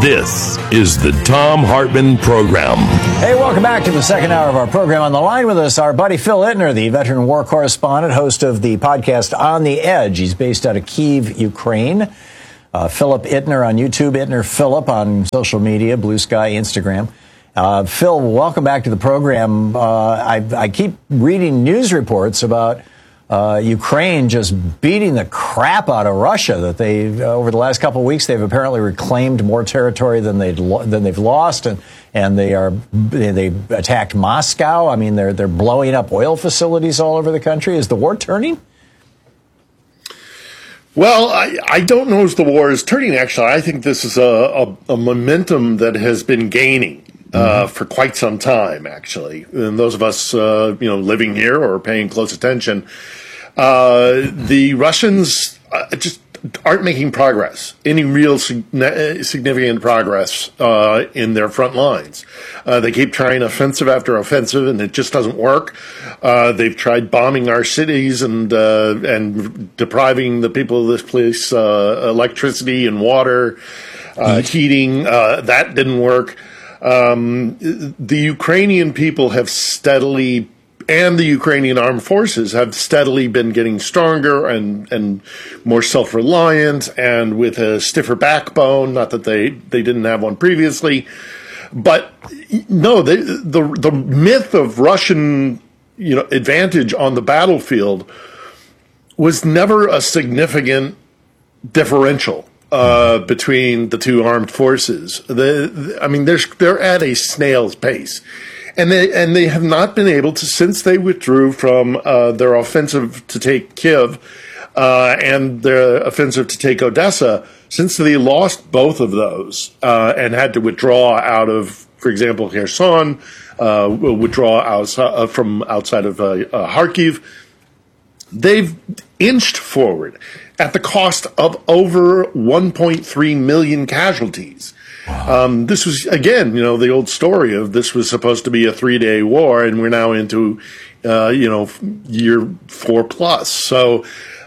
This is the Thom Hartmann Program. Hey, welcome back to the second hour of our program. On the line with us, our buddy Phil Ittner, the veteran war correspondent, host of the podcast On the Edge. He's based out of Kyiv, Ukraine. Philip Ittner on YouTube, Ittner Philip on social media, Blue Sky, Instagram. Phil, welcome back to the program. I keep reading news reports about Ukraine just beating the crap out of Russia. That they over the last couple of weeks they've apparently reclaimed more territory than they've lost, and they attacked Moscow. I mean, they're blowing up oil facilities all over the country. Is the war turning? Well, I don't know if the war is turning. Actually, I think this is a momentum that has been gaining for quite some time. Actually, and those of us living here or paying close attention, the Russians just aren't making progress, any real significant progress in their front lines. They keep trying offensive after offensive, and it just doesn't work. They've tried bombing our cities and depriving the people of this place electricity and water, heating. That didn't work. The Ukrainian people have steadily, and the Ukrainian armed forces have steadily been getting stronger and more self-reliant and with a stiffer backbone. Not that they didn't have one previously, but no, the myth of Russian advantage on the battlefield was never a significant differential between the two armed forces. They're at a snail's pace. And they have not been able to, since they withdrew from their offensive to take Kyiv and their offensive to take Odessa, since they lost both of those and had to withdraw out of, for example, Kherson, withdraw from outside of Kharkiv, they've inched forward at the cost of over 1.3 million casualties. Wow. This was, again, the old story of this was supposed to be a 3-day war, and we're now into, year 4+. So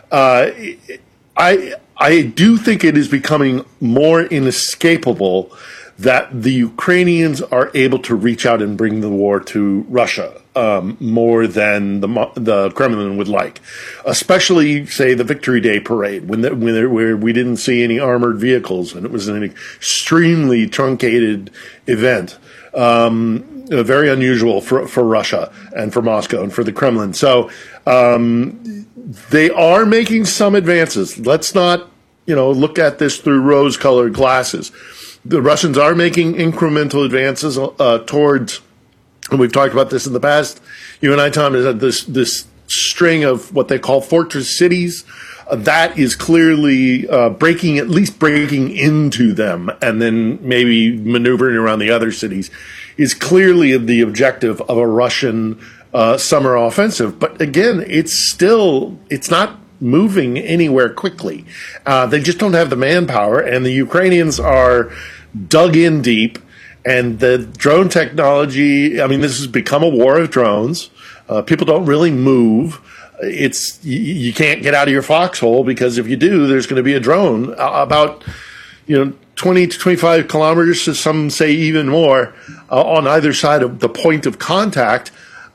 I do think it is becoming more inescapable that the Ukrainians are able to reach out and bring the war to Russia more than the Kremlin would like, especially, say, the Victory Day parade, where we didn't see any armored vehicles, and it was an extremely truncated event, very unusual for Russia and for Moscow and for the Kremlin. So they are making some advances. Let's not, look at this through rose-colored glasses. The Russians are making incremental advances towards, and we've talked about this in the past. You and I, Tom, is that this string of what they call fortress cities that is clearly breaking into them, and then maybe maneuvering around the other cities, is clearly the objective of a Russian summer offensive. But again, it's not moving anywhere quickly. They just don't have the manpower, and the Ukrainians are dug in deep. And the drone technology, this has become a war of drones. People don't really move. You can't get out of your foxhole, because if you do, there's going to be a drone about 20 to 25 kilometers, to some say even more, on either side of the point of contact.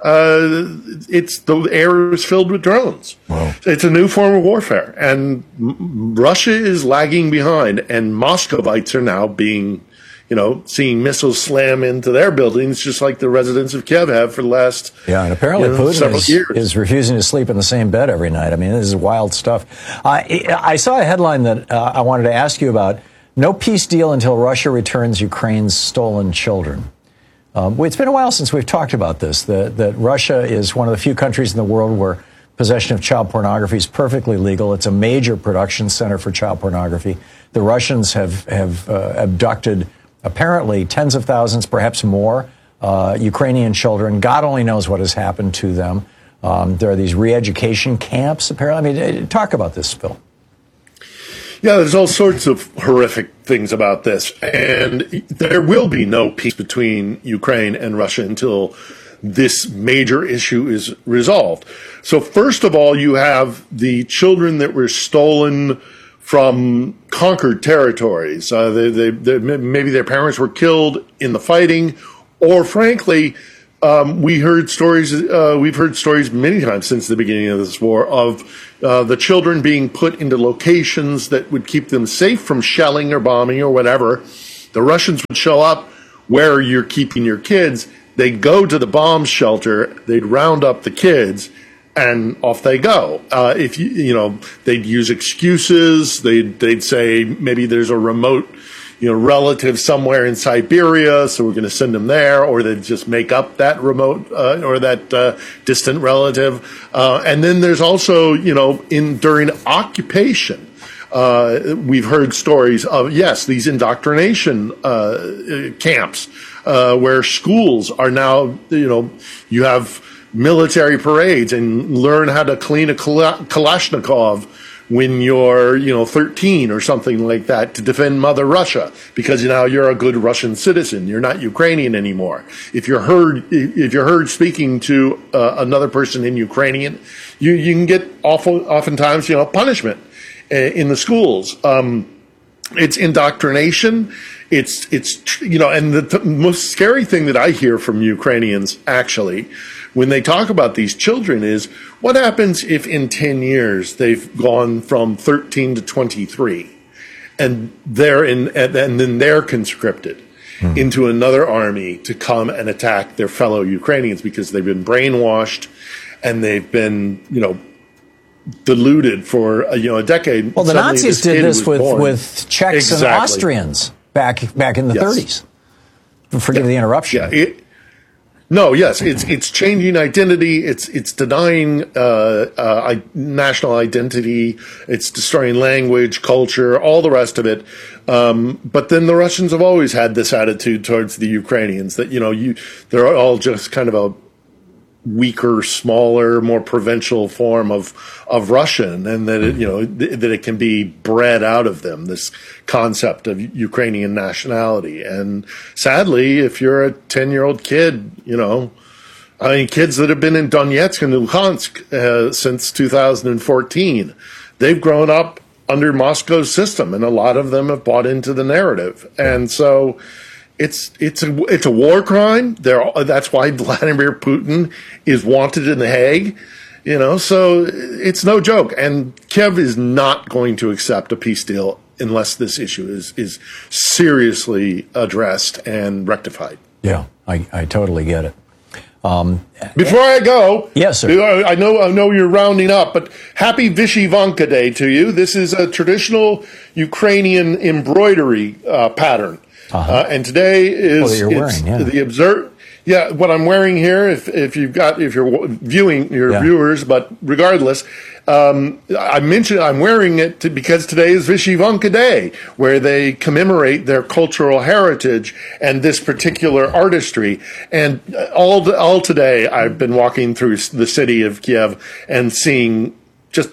The air is filled with drones. Wow. It's a new form of warfare, and Russia is lagging behind, and Moscovites are now being, seeing missiles slam into their buildings, just like the residents of Kiev have for the last and apparently Putin is refusing to sleep in the same bed every night. This is wild stuff. I saw a headline that I wanted to ask you about. No peace deal until Russia returns Ukraine's stolen children. It's been a while since we've talked about this, that Russia is one of the few countries in the world where possession of child pornography is perfectly legal. It's a major production center for child pornography. The Russians have abducted apparently tens of thousands, perhaps more, Ukrainian children. God only knows what has happened to them. There are these re-education camps, apparently. Talk about this, Phil. Yeah, there's all sorts of horrific things about this, and there will be no peace between Ukraine and Russia until this major issue is resolved. So first of all, you have the children that were stolen from conquered territories. Maybe their parents were killed in the fighting, or frankly, we've heard stories many times since the beginning of this war of the children being put into locations that would keep them safe from shelling or bombing or whatever. The Russians would show up where you're keeping your kids. They'd go to the bomb shelter. They'd round up the kids, and off they go. They'd use excuses. They'd say maybe there's a remote, relative somewhere in Siberia, so we're going to send them there, or they'd just make up that remote or that distant relative. And then there's also, during occupation, we've heard stories of, these indoctrination camps where schools are now, you have military parades and learn how to clean a Kalashnikov when you're, 13 or something like that to defend Mother Russia, because now you're a good Russian citizen. You're not Ukrainian anymore. If you're heard speaking to another person in Ukrainian, you can get oftentimes, punishment in the schools. It's indoctrination. It's and the most scary thing that I hear from Ukrainians actually, when they talk about these children, is what happens if in 10 years they've gone from 13 to 23 and then they're conscripted into another army to come and attack their fellow Ukrainians because they've been brainwashed and they've been, deluded for a decade. Well, the Nazis did this with Czechs and Austrians back in the 30s. Forgive the interruption. Yeah. It's changing identity. It's denying national identity. It's destroying language, culture, all the rest of it. But then the Russians have always had this attitude towards the Ukrainians that they're all just kind of a weaker, smaller, more provincial form of Russian, and that that it can be bred out of them, this concept of Ukrainian nationality. And sadly, if you're a 10-year-old kid, kids that have been in Donetsk and Luhansk since 2014, they've grown up under Moscow's system, and a lot of them have bought into the narrative. And so it's a war crime. That's why Vladimir Putin is wanted in The Hague. So it's no joke. And Kiev is not going to accept a peace deal unless this issue is seriously addressed and rectified. Yeah, I totally get it. Before I go, yes, sir. I know you're rounding up, but happy Vyshyvanka Day to you. This is a traditional Ukrainian embroidery pattern. And today is the observe. Yeah, what I'm wearing here, if you're viewing your viewers, but regardless, I'm wearing it because today is Vyshyvanka Day, where they commemorate their cultural heritage and this particular artistry. And all today, I've been walking through the city of Kiev and seeing just,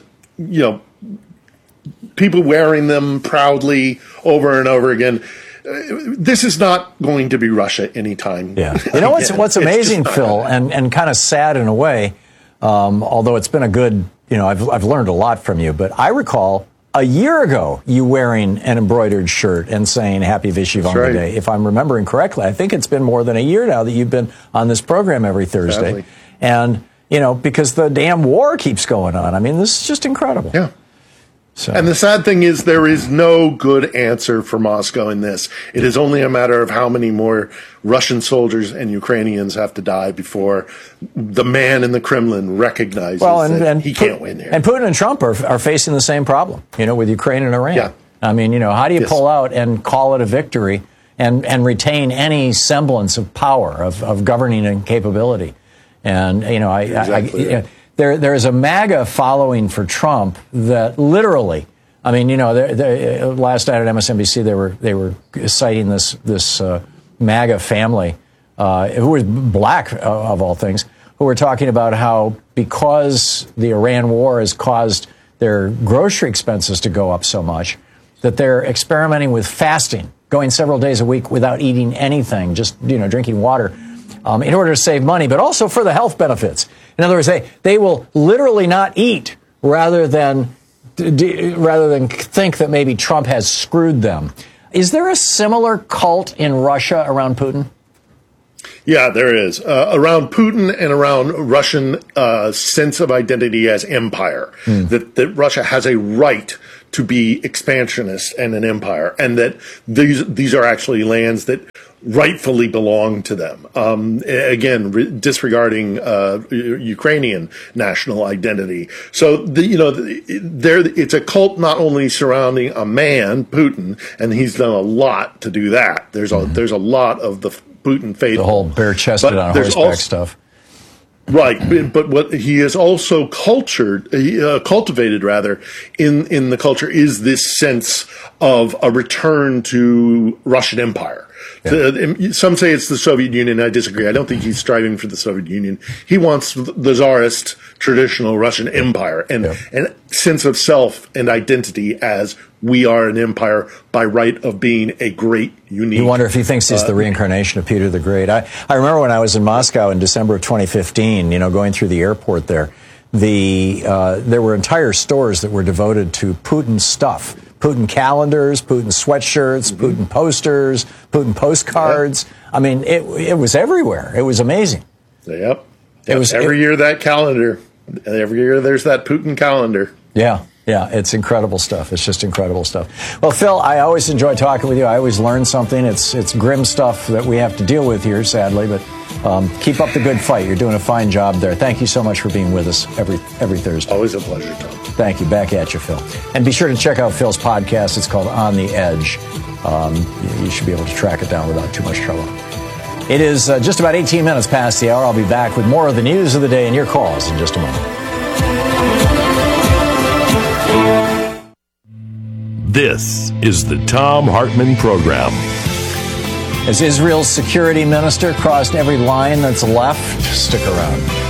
people wearing them proudly over and over again. This is not going to be Russia anytime. Yeah. What's amazing, Phil, and kind of sad in a way, although it's been a good, I've learned a lot from you, but I recall a year ago you wearing an embroidered shirt and saying Happy Vyshyvanka Day. If I'm remembering correctly, I think it's been more than a year now that you've been on this program every Thursday. Sadly. And, because the damn war keeps going on. I mean, this is just incredible. Yeah. So. And the sad thing is there is no good answer for Moscow in this. It is only a matter of how many more Russian soldiers and Ukrainians have to die before the man in the Kremlin recognizes that he can't win here. And Putin and Trump are facing the same problem, with Ukraine and Iran. Yeah. I mean, how do you pull out and call it a victory and retain any semblance of power, of governing and capability? And, There is a MAGA following for Trump that literally, I mean, last night at MSNBC they were citing this MAGA family who was black of all things, who were talking about how because the Iran war has caused their grocery expenses to go up so much that they're experimenting with fasting, going several days a week without eating anything, just drinking water. In order to save money, but also for the health benefits. In other words, they will literally not eat rather than rather than think that maybe Trump has screwed them. Is there a similar cult in Russia around Putin? Yeah, there is. Around Putin and around Russian sense of identity as empire, that Russia has a right to be expansionist and an empire, and that these are actually lands that rightfully belong to them. Again, disregarding Ukrainian national identity. So it's a cult not only surrounding a man, Putin, and he's done a lot to do that. There's a lot of the Putin faithful. The whole bare-chested on horseback stuff. Right, but what he has also cultivated rather in the culture is this sense of a return to Russian empire. Yeah. Some say it's the Soviet Union. I disagree. I don't think he's striving for the Soviet Union. He wants the Tsarist traditional Russian empire and sense of self and identity as we are an empire by right of being a great, unique. You wonder if he thinks he's the reincarnation of Peter the Great. I remember when I was in Moscow in December of 2015, going through the airport there, there were entire stores that were devoted to Putin stuff. Putin calendars, Putin sweatshirts, Putin posters, Putin postcards. Yep. I mean, it was everywhere. It was amazing. Yep. Every year that calendar. Every year there's that Putin calendar. Yeah. Yeah, it's incredible stuff. It's just incredible stuff. Well, Phil, I always enjoy talking with you. I always learn something. It's grim stuff that we have to deal with here, sadly, but keep up the good fight. You're doing a fine job there. Thank you so much for being with us every Thursday. Always a pleasure, Tom. Thank you. Back at you, Phil. And be sure to check out Phil's podcast. It's called On the Edge. You should be able to track it down without too much trouble. It is just about 18 minutes past the hour. I'll be back with more of the news of the day and your calls in just a moment. This is the Thom Hartmann Program. As Israel's security minister crossed every line that's left, stick around.